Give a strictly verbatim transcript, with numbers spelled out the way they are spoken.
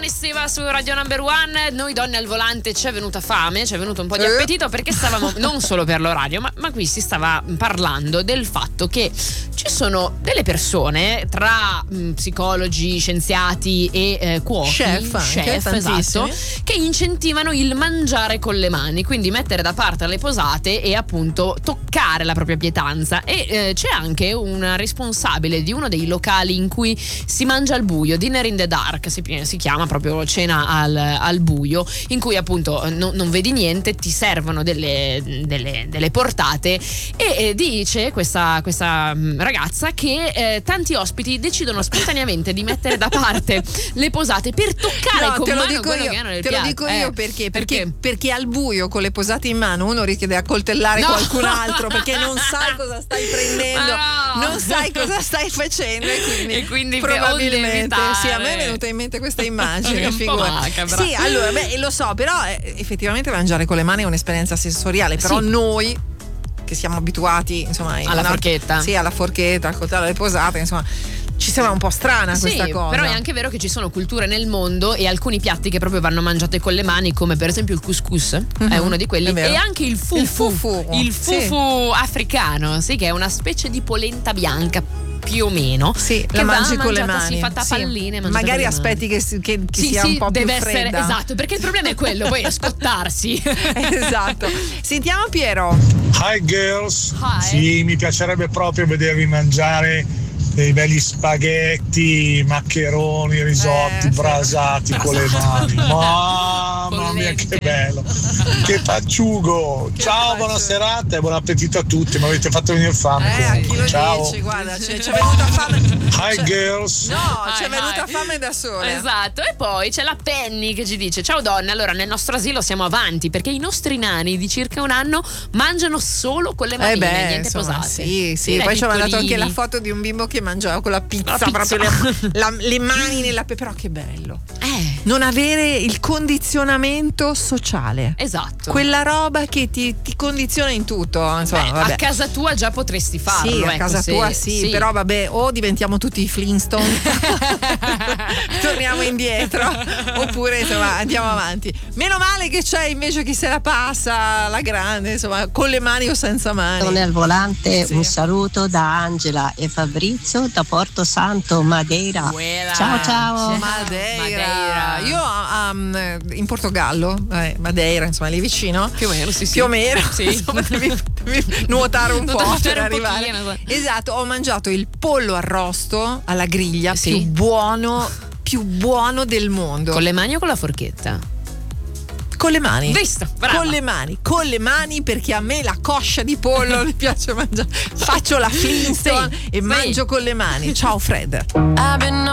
Giovanni Steva su Radio Number One. Noi donne al volante ci è venuta fame, ci è venuto un po' di appetito, perché stavamo non solo per l'orario, ma, ma qui si stava parlando del fatto che ci sono delle persone tra mh, psicologi, scienziati e eh, cuochi, chef, chef esatto, che incentivano il mangiare con le mani, quindi mettere da parte le posate e appunto toccare la propria pietanza. E eh, c'è anche una responsabile di uno dei locali in cui si mangia al buio, Dinner in the Dark si, si chiama proprio cena al, al buio, in cui appunto no, non vedi niente, ti servono delle, delle, delle portate e eh, dice questa, questa ragazza che eh, tanti ospiti decidono spontaneamente di mettere da parte le posate per toccare no, con te lo mano dico quello io, che hanno nel te piatto. lo dico eh, io perché, perché perché perché al buio con le posate in mano uno rischia di accoltellare no. qualcun altro, perché non sai cosa stai prendendo, no. non sai cosa stai facendo e quindi, e quindi probabilmente sì, a me è venuta in mente questa immagine. Sì, allora beh, lo so, però eh, effettivamente mangiare con le mani è un'esperienza sensoriale, però sì. Noi che siamo abituati insomma alla una, forchetta sì, alla forchetta, al coltello, alle posate, insomma ci sembra un po' strana questa sì, cosa. Però è anche vero che ci sono culture nel mondo e alcuni piatti che proprio vanno mangiati con le mani, come per esempio il couscous, mm-hmm. è uno di quelli, e anche il fufu, il fufu, il fufu sì. africano, sì, che è una specie di polenta bianca più o meno, sì, la mangi con le mani, si fatta a palline, sì. Magari aspetti che, che, che sì, sia sì, un po' più deve fredda essere, esatto, perché il problema è quello, poi è scottarsi. Esatto. Sentiamo Piero. Hi girls. Hi. Sì, mi piacerebbe proprio vedervi mangiare dei belli spaghetti, maccheroni, risotti, eh, brasati sì. con le mani. Mamma mia, che bello! Che facciugo! Che Ciao, faccio. Buona serata e buon appetito a tutti. Mi avete fatto venire fame. Eh, a chi lo Ciao. dici, guarda, c'è, c'è venuta fame. Hi c'è, girls. No, hi, c'è venuta hi. fame da sola. Esatto, e poi c'è la Penny che ci dice: ciao donne, allora nel nostro asilo siamo avanti perché i nostri nani di circa un anno mangiano solo con le mani, eh beh, niente insomma, posate. Sì, sì, poi ci ha mandato anche la foto di un bimbo che mangiava con la pizza, la pizza. proprio le, la, le mani nella pe- però che bello. Eh. Non avere il condizionamento sociale. Esatto. Quella roba che ti, ti condiziona in tutto, insomma, Beh, vabbè. a casa tua già potresti farlo. Sì, a ecco, casa se, tua sì, sì, però vabbè, o diventiamo tutti i Flintstone, torniamo indietro, oppure insomma andiamo avanti. Meno male che c'è invece chi se la passa la grande, insomma, con le mani o senza mani. Nel volante, sì. Un saluto da Angela e Fabrizio da Porto Santo, Madeira. Buena. Ciao ciao. Madeira. Madeira. Io um, in Portogallo, eh, Madeira, insomma, lì vicino. Più o meno, sì, sì. Più o meno. Sì. Insomma, devi, devi nuotare un po' Nuotare per un arrivare. pochino. Esatto, ho mangiato il pollo arrosto alla griglia sì. più buono, più buono del mondo. Con le mani o con la forchetta? Con le mani. Visto, brava. Con le mani, con le mani, perché a me la coscia di pollo mi piace mangiare. Faccio la Flintstone sì, e sì. mangio con le mani. Ciao Fred. I've been